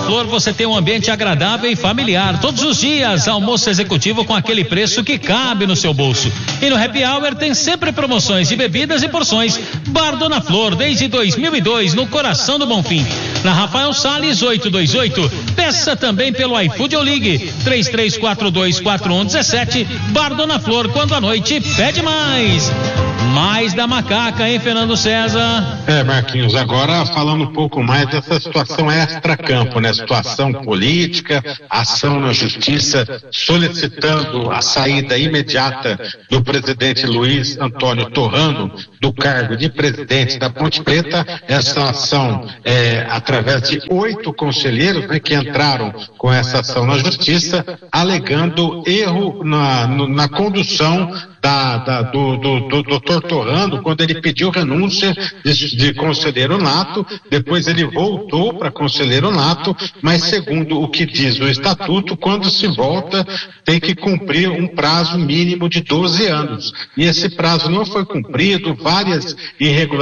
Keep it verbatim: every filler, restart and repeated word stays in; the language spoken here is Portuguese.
Flor você tem um ambiente agradável e familiar. Todos os dias, almoço executivo com aquele preço que cabe no seu bolso. E no Happy Hour tem sempre promoções de bebidas e porções. Bar Dona Flor, desde dois mil e dois, no coração do Bonfim. Na Rafael Salles, oitocentos e vinte e oito. Peça também pelo iFood ou ligue três três quatro dois quatro um um sete. Bar Dona Flor, quando a noite pede mais. Mais da macaca, hein, Fernando César? É, Marquinhos, agora falando um pouco mais dessa situação extra-campo, né? Situação política, ação na justiça, solicitando a saída imediata do presidente Luiz Antônio Torrano do cargo de presidente da Ponte Preta. Essa ação é através de oito conselheiros, né, que entraram com essa ação na justiça, alegando erro na, no, na condução Da, da, do, do, do doutor Torrano, quando ele pediu renúncia de, de conselheiro nato, depois ele voltou para conselheiro nato, mas segundo o que diz o estatuto, quando se volta tem que cumprir um prazo mínimo de doze anos. E esse prazo não foi cumprido, várias irregularidades